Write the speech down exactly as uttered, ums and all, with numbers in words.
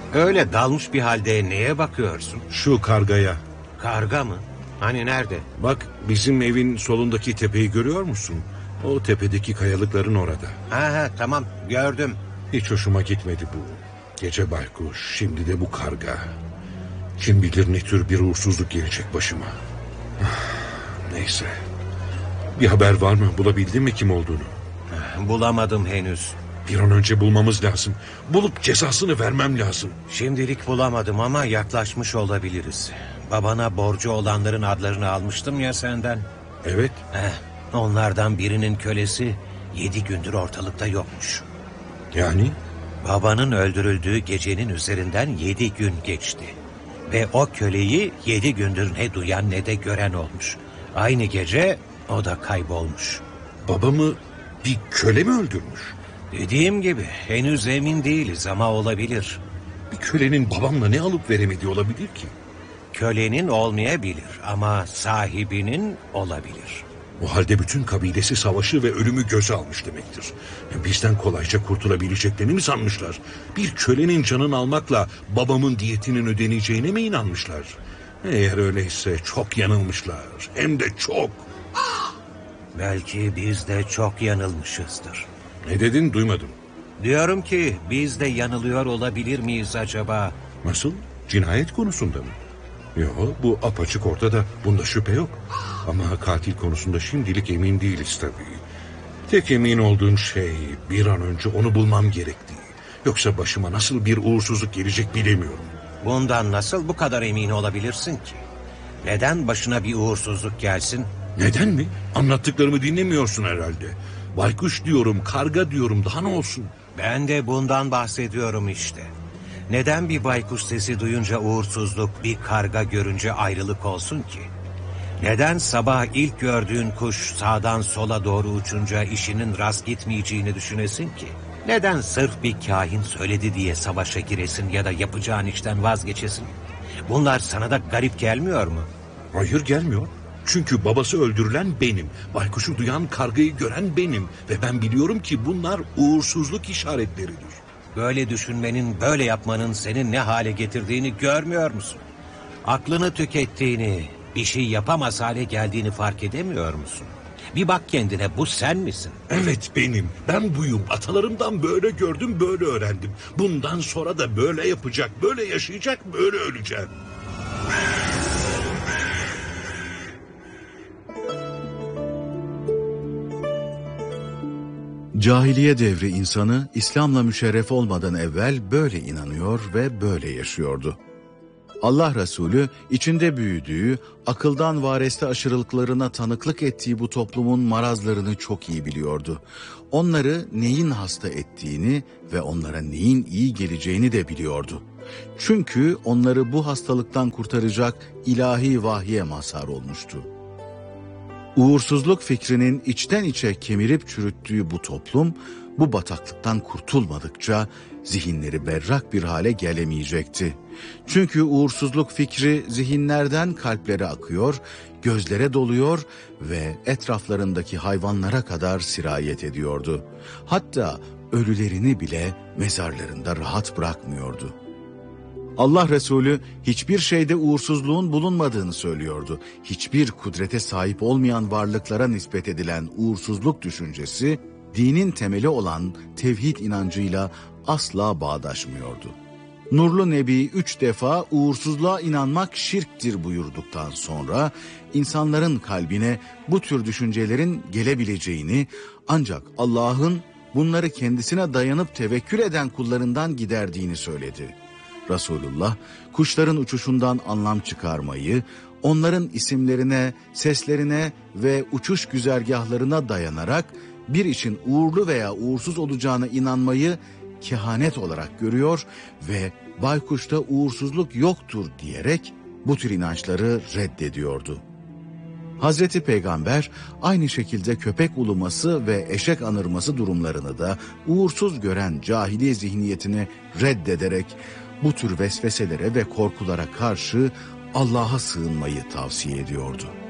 Öyle dalmış bir halde neye bakıyorsun? Şu kargaya. Karga mı? Hani nerede? Bak, bizim evin solundaki tepeyi görüyor musun? O tepedeki kayalıkların orada. Ha, ha tamam, gördüm. Hiç hoşuma gitmedi bu. Gece baykuş, şimdi de bu karga. Kim bilir ne tür bir uğursuzluk gelecek başıma. Neyse. Bir haber var mı? Bulabildin mi kim olduğunu? Bulamadım henüz. Bir an önce bulmamız lazım. Bulup cezasını vermem lazım. Şimdilik bulamadım ama yaklaşmış olabiliriz. Babana borcu olanların adlarını almıştım ya senden. Evet. Heh, onlardan birinin kölesi yedi gündür ortalıkta yokmuş. Yani? Babanın öldürüldüğü gecenin üzerinden yedi gün geçti. Ve o köleyi yedi gündür ne duyan ne de gören olmuş. Aynı gece o da kaybolmuş. Babamı bir köle mi öldürmüş? Dediğim gibi henüz emin değiliz ama olabilir. Bir kölenin babamla ne alıp veremediği olabilir ki? Kölenin olmayabilir ama sahibinin olabilir. O halde bütün kabilesi savaşı ve ölümü göze almış demektir. Bizden kolayca kurtulabileceklerini mi sanmışlar? Bir kölenin canını almakla babamın diyetinin ödeneceğine mi inanmışlar? Eğer öyleyse çok yanılmışlar. Hem de çok. Belki biz de çok yanılmışızdır. Ne dedin, duymadım. Diyorum ki biz de yanılıyor olabilir miyiz acaba? Nasıl? Cinayet konusunda mı? Yok, bu apaçık ortada. Bunda şüphe yok. Ama katil konusunda şimdilik emin değiliz tabii. Tek emin olduğum şey bir an önce onu bulmam gerektiği. Yoksa başıma nasıl bir uğursuzluk gelecek bilemiyorum. Bundan nasıl bu kadar emin olabilirsin ki? Neden başına bir uğursuzluk gelsin? Neden mi? Anlattıklarımı dinlemiyorsun herhalde. Baykuş diyorum, karga diyorum, daha ne olsun? Ben de bundan bahsediyorum işte. Neden bir baykuş sesi duyunca uğursuzluk, bir karga görünce ayrılık olsun ki? Neden sabah ilk gördüğün kuş sağdan sola doğru uçunca işinin rast gitmeyeceğini düşünesin ki? Neden sırf bir kahin söyledi diye savaşa giresin ya da yapacağın işten vazgeçesin? Bunlar sana da garip gelmiyor mu? Hayır, gelmiyor. Çünkü babası öldürülen benim. Baykuşu duyan, kargayı gören benim. Ve ben biliyorum ki bunlar uğursuzluk işaretleridir. Böyle düşünmenin, böyle yapmanın senin ne hale getirdiğini görmüyor musun? Aklını tükettiğini, bir şey yapamaz hale geldiğini fark edemiyor musun? Bir bak kendine, bu sen misin? Evet, benim. Ben buyum. Atalarımdan böyle gördüm, böyle öğrendim. Bundan sonra da böyle yapacak, böyle yaşayacak, böyle öleceğim. Cahiliye devri insanı İslam'la müşerref olmadan evvel böyle inanıyor ve böyle yaşıyordu. Allah Resulü içinde büyüdüğü, akıldan vareste aşırılıklarına tanıklık ettiği bu toplumun marazlarını çok iyi biliyordu. Onları neyin hasta ettiğini ve onlara neyin iyi geleceğini de biliyordu. Çünkü onları bu hastalıktan kurtaracak ilahi vahye mazhar olmuştu. Uğursuzluk fikrinin içten içe kemirip çürüttüğü bu toplum, bu bataklıktan kurtulmadıkça zihinleri berrak bir hale gelemeyecekti. Çünkü uğursuzluk fikri zihinlerden kalplere akıyor, gözlere doluyor ve etraflarındaki hayvanlara kadar sirayet ediyordu. Hatta ölülerini bile mezarlarında rahat bırakmıyordu. Allah Resulü hiçbir şeyde uğursuzluğun bulunmadığını söylüyordu. Hiçbir kudrete sahip olmayan varlıklara nispet edilen uğursuzluk düşüncesi, dinin temeli olan tevhid inancıyla asla bağdaşmıyordu. Nurlu Nebi üç defa uğursuzluğa inanmak şirktir buyurduktan sonra, insanların kalbine bu tür düşüncelerin gelebileceğini, ancak Allah'ın bunları kendisine dayanıp tevekkül eden kullarından giderdiğini söyledi. Resulullah, kuşların uçuşundan anlam çıkarmayı, onların isimlerine, seslerine ve uçuş güzergahlarına dayanarak bir işin uğurlu veya uğursuz olacağına inanmayı kehanet olarak görüyor ve baykuşta uğursuzluk yoktur diyerek bu tür inançları reddediyordu. Hazreti Peygamber aynı şekilde köpek uluması ve eşek anırması durumlarını da uğursuz gören cahiliye zihniyetini reddederek bu tür vesveselere ve korkulara karşı Allah'a sığınmayı tavsiye ediyordu.